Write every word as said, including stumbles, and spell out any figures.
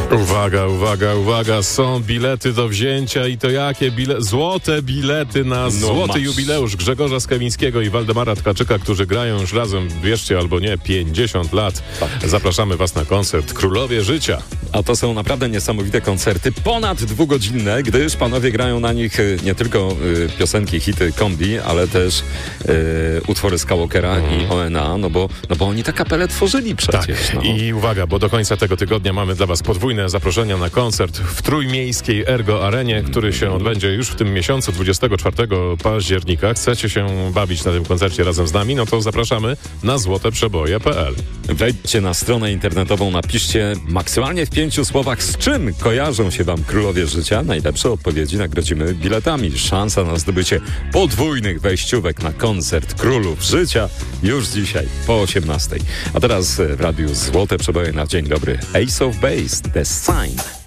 Uwaga, uwaga, uwaga, są bilety do wzięcia i to jakie bilety? Złote bilety na No złoty masz. jubileusz Grzegorza Skamińskiego i Waldemara Tkaczyka, którzy grają już razem, wierzcie albo nie, pięćdziesiąt lat. Tak. Zapraszamy Was na koncert Królowie Życia. A to są naprawdę niesamowite koncerty, ponad dwugodzinne, gdyż panowie grają na nich y, nie tylko y, piosenki, hity kombi, ale też y, utwory Skywalkera mm. i O N A, no bo, no bo oni tę kapelę tworzyli przecież. Tak, no. i uwaga, bo do końca tego tygodnia mamy dla Was podwójne zaproszenia na koncert w trójmiejskiej Ergo Arenie, który się odbędzie już w tym miesiącu, dwudziestego czwartego października. Chcecie się bawić na tym koncercie razem z nami? No to zapraszamy na złoteprzeboje kropka p l. Wejdźcie na stronę internetową, napiszcie maksymalnie w pięciu słowach, z czym kojarzą się wam Królowie Życia. Najlepsze odpowiedzi nagrodzimy biletami. Szansa na zdobycie podwójnych wejściówek na koncert Królów Życia już dzisiaj po osiemnastej. A teraz w radiu Złote Przeboje na dzień dobry. Ace of Base, The Sign.